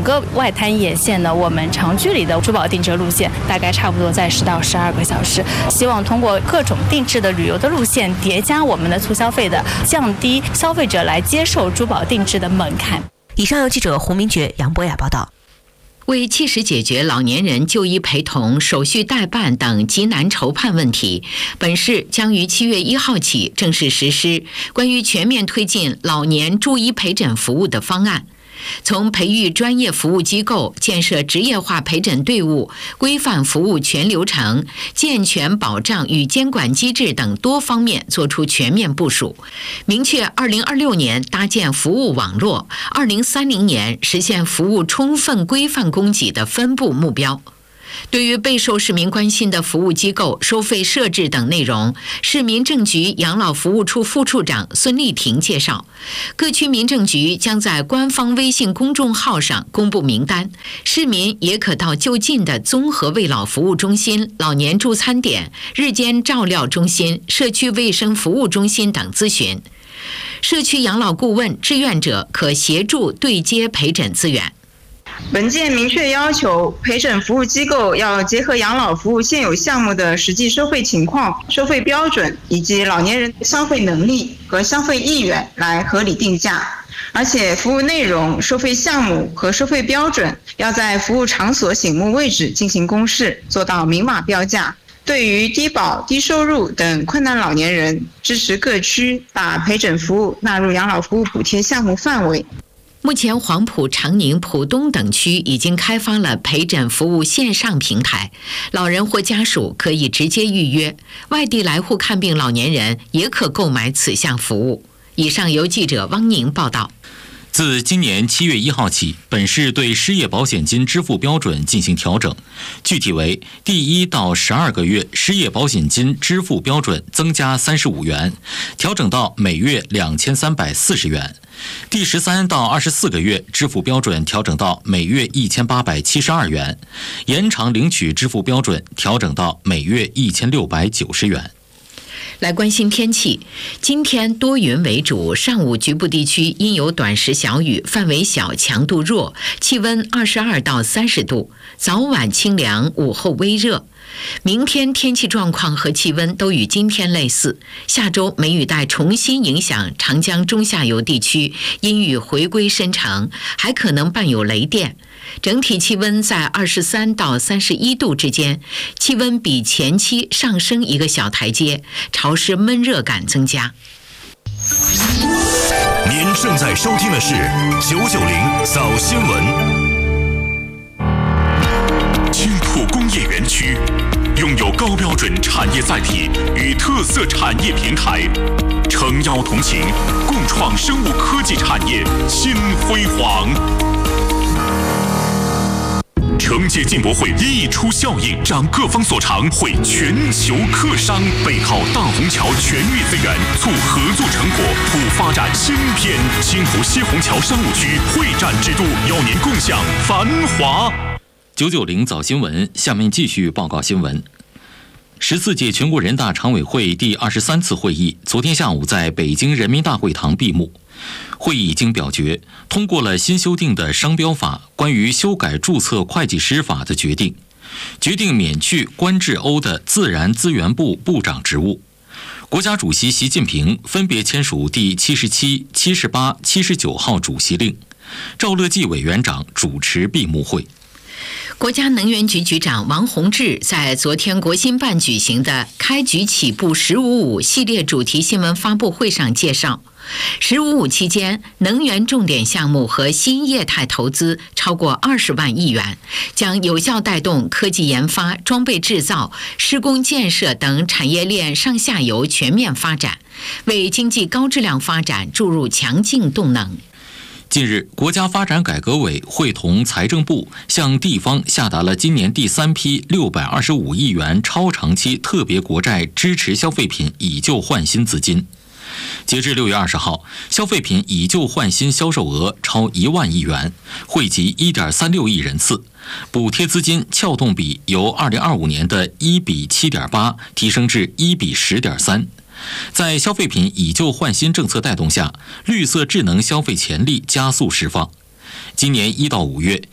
个外滩沿线呢，我们长距离的珠宝定制路线大概差不多在10到12个小时。希望通过各种定制的旅游的路线叠加我们的促消费的，降低消费者来接受珠宝定制的门槛。 以上由记者胡明珏、杨博雅报道。 为切实解决老年人就医陪同、手续代办等极难筹判问题，本市将于7月1号起正式实施关于全面推进老年就医陪诊服务的方案。从培育专业服务机构、建设职业化陪诊队伍、规范服务全流程、健全保障与监管机制等多方面作出全面部署，明确2026年搭建服务网络，2030年实现服务充分规范供给的分部目标。对于备受市民关心的服务机构、收费设置等内容，市民政局养老服务处副处长孙丽婷介绍，各区民政局将在官方微信公众号上公布名单，市民也可到就近的综合慰老服务中心、老年助餐点、日间照料中心、社区卫生服务中心等咨询。社区养老顾问、志愿者可协助对接陪诊资源。 本件明确要求，陪诊服务机构要结合养老服务现有项目的实际收费情况、收费标准以及老年人的消费能力和消费意愿来合理定价，而且服务内容、收费项目和收费标准要在服务场所醒目位置进行公示，做到明码标价。对于低保、低收入等困难老年人，支持各区把陪诊服务纳入养老服务补贴项目范围。 目前，黄埔、长宁、浦东等区已经开发了陪诊服务线上平台，老人或家属可以直接预约，外地来沪看病老年人也可购买此项服务。以上由记者汪宁报道。 自今年7月1号起，本市对失业保险金支付标准进行调整，具体为第1到12个月失业保险金支付标准增加35元，调整到每月2340元；第13到24个月支付标准调整到每月1872元，延长领取支付标准调整到每月1690元。 来关心天气，今天多云为主，上午局部地区阴有短时小雨，范围小，强度弱，气温22到30度，早晚清凉，午后微热。明天天气状况和气温都与今天类似，下周梅雨带重新影响长江中下游地区，阴雨回归深成，还可能伴有雷电。整体气温在23到31度之间，气温比前期上升一个小台阶，潮湿闷热感增加。 您正在收听的是990早新闻。青浦工业园区拥有高标准产业载体与特色产业平台，诚邀同行，共创生物科技产业新辉煌。承接进博会溢出效应，长各方所长，汇全球客商，背靠大虹桥全域资源，促合作成果，普发展新篇。青浦西虹桥商务区会展之都，邀您共享繁华。 990早新闻，下面继续报告新闻。14届全国人大常委会第23次会议昨天下午在北京人民大会堂闭幕。会议经表决，通过了新修订的商标法关于修改注册会计师法的决定，决定免去关志欧的自然资源部部长职务。国家主席习近平分别签署第77、78、79号主席令，赵乐际委员长主持闭幕会。 国家能源局局长王洪志在昨天国新办举行的开局起步“15+5”系列主题新闻发布会上介绍，“15+5”期间，能源重点项目和新业态投资超过20万亿元，将有效带动科技研发、装备制造、施工建设等产业链上下游全面发展，为经济高质量发展注入强劲动能。 近日，国家发展改革委会同财政部向地方下达了今年第3批625亿元超长期特别国债支持消费品以旧换新资金。截至6月20号，消费品以旧换新销售额超1万亿元，惠及1.36亿人次，补贴资金撬动比由2025年的1:7.8提升至1:10.3。在消费品以旧换新政策带动下，绿色智能消费潜力加速释放。今年1到5月，